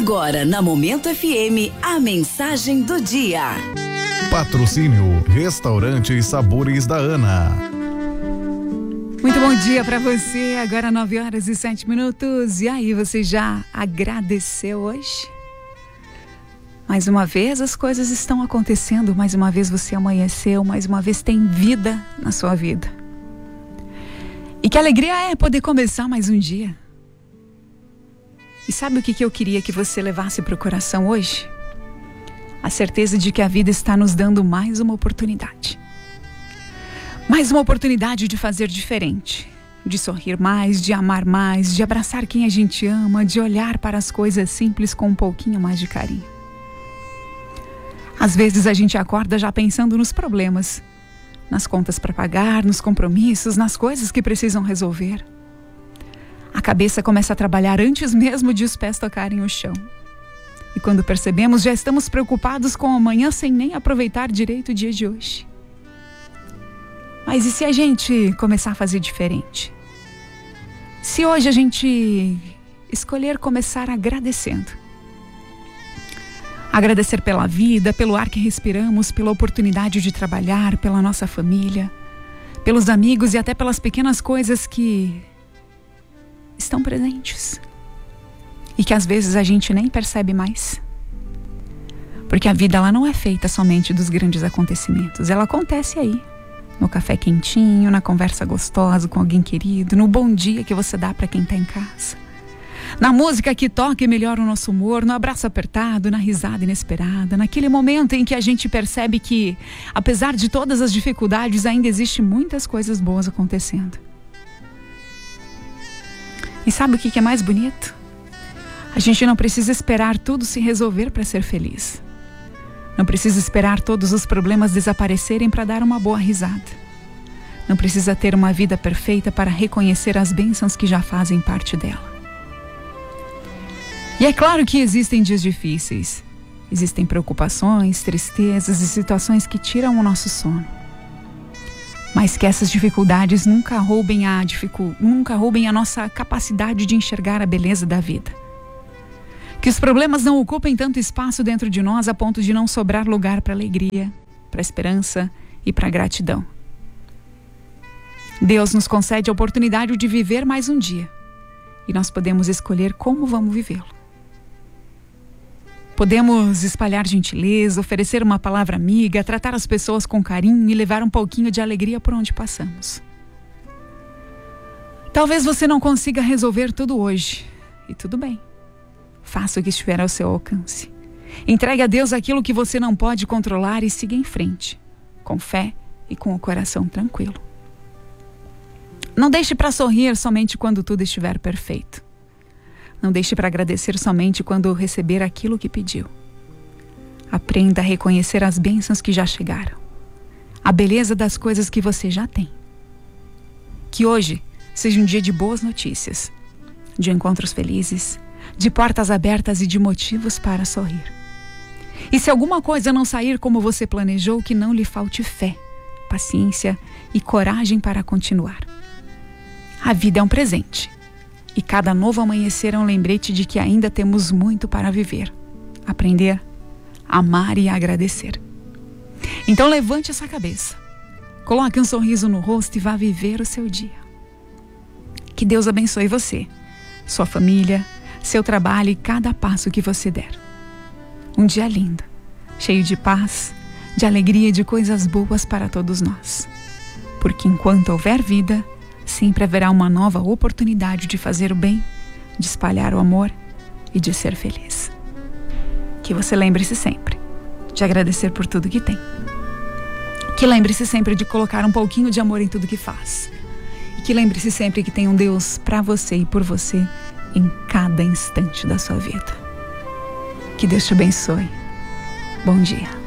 Agora na Momento FM, a mensagem do dia. Patrocínio Restaurante Sabores da Ana. Muito bom dia para você, agora 9h07. E aí, você já agradeceu hoje? Mais uma vez as coisas estão acontecendo, mais uma vez você amanheceu, mais uma vez tem vida na sua vida. E que alegria é poder começar mais um dia. E sabe o que eu queria que você levasse para o coração hoje? A certeza de que a vida está nos dando mais uma oportunidade. Mais uma oportunidade de fazer diferente. De sorrir mais, de amar mais, de abraçar quem a gente ama, de olhar para as coisas simples com um pouquinho mais de carinho. Às vezes a gente acorda já pensando nos problemas, nas contas para pagar, nos compromissos, nas coisas que precisam resolver. A cabeça começa a trabalhar antes mesmo de os pés tocarem o chão. E quando percebemos, já estamos preocupados com o amanhã sem nem aproveitar direito o dia de hoje. Mas e se a gente começar a fazer diferente? Se hoje a gente escolher começar agradecendo. Agradecer pela vida, pelo ar que respiramos, pela oportunidade de trabalhar, pela nossa família, pelos amigos e até pelas pequenas coisas que estão presentes. E que às vezes a gente nem percebe mais. Porque a vida ela não é feita somente dos grandes acontecimentos. Ela acontece aí. No café quentinho, na conversa gostosa com alguém querido, no bom dia que você dá para quem está em casa. Na música que toca e melhora o nosso humor, no abraço apertado, na risada inesperada, naquele momento em que a gente percebe que, apesar de todas as dificuldades, ainda existe muitas coisas boas acontecendo. E sabe o que é mais bonito? A gente não precisa esperar tudo se resolver para ser feliz. Não precisa esperar todos os problemas desaparecerem para dar uma boa risada. Não precisa ter uma vida perfeita para reconhecer as bênçãos que já fazem parte dela. E é claro que existem dias difíceis. Existem preocupações, tristezas e situações que tiram o nosso sono. Mas que essas dificuldades nunca roubem a nossa capacidade de enxergar a beleza da vida. Que os problemas não ocupem tanto espaço dentro de nós a ponto de não sobrar lugar para alegria, para esperança e para gratidão. Deus nos concede a oportunidade de viver mais um dia. E nós podemos escolher como vamos vivê-lo. Podemos espalhar gentileza, oferecer uma palavra amiga, tratar as pessoas com carinho e levar um pouquinho de alegria por onde passamos. Talvez você não consiga resolver tudo hoje. E tudo bem. Faça o que estiver ao seu alcance. Entregue a Deus aquilo que você não pode controlar e siga em frente, com fé e com o coração tranquilo. Não deixe para sorrir somente quando tudo estiver perfeito. Não deixe para agradecer somente quando receber aquilo que pediu. Aprenda a reconhecer as bênçãos que já chegaram, a beleza das coisas que você já tem. Que hoje seja um dia de boas notícias, de encontros felizes, de portas abertas e de motivos para sorrir. E se alguma coisa não sair como você planejou, que não lhe falte fé, paciência e coragem para continuar. A vida é um presente. E cada novo amanhecer é um lembrete de que ainda temos muito para viver, aprender, amar e agradecer. Então levante essa cabeça, coloque um sorriso no rosto e vá viver o seu dia. Que Deus abençoe você, sua família, seu trabalho e cada passo que você der. Um dia lindo, cheio de paz, de alegria e de coisas boas para todos nós. Porque enquanto houver vida, sempre haverá uma nova oportunidade de fazer o bem, de espalhar o amor e de ser feliz. Que você lembre-se sempre de agradecer por tudo que tem. Que lembre-se sempre de colocar um pouquinho de amor em tudo que faz. E que lembre-se sempre que tem um Deus para você e por você em cada instante da sua vida. Que Deus te abençoe. Bom dia.